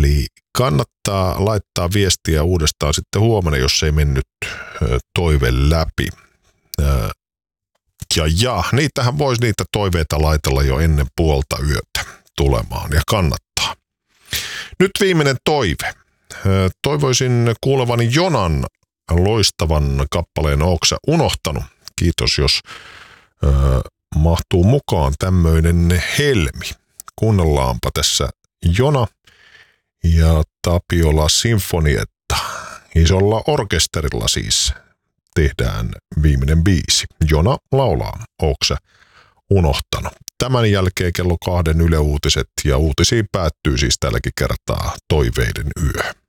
Eli kannattaa laittaa viestiä uudestaan sitten huomenna, jos ei mennyt toive läpi. Ja niitähän voisi niitä toiveita laitella jo ennen puolta yötä tulemaan ja kannattaa. Nyt viimeinen toive. Toivoisin kuulevani Jonan loistavan kappaleen Ooksä unohtanut. Kiitos, jos mahtuu mukaan tämmöinen helmi. Kuunnellaanpa tässä Jona ja Tapiola Sinfonietta. Isolla orkesterilla siis tehdään viimeinen biisi. Jona laulaa Ooksä unohtanut. Tämän jälkeen kello 2 Yle Uutiset ja uutisiin päättyy siis tälläkin kertaa toiveiden yö.